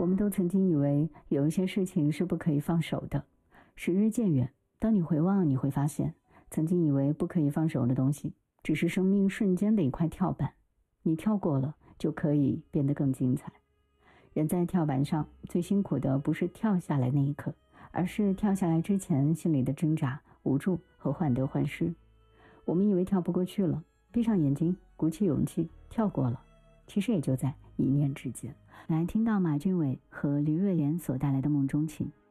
我们都曾经以为有一些事情是不可以放手的，时日渐远，当你回望，你会发现，曾经以为不可以放手的东西，只是生命瞬间的一块跳板，你跳过了，就可以变得更精彩。人在跳板上最辛苦的不是跳下来那一刻，而是跳下来之前心里的挣扎、无助和患得患失。我们以为跳不过去了，闭上眼睛，鼓起勇气，跳过了，其实也就在一念之间。来听到马俊伟和黎瑞妍所带来的《梦中情》。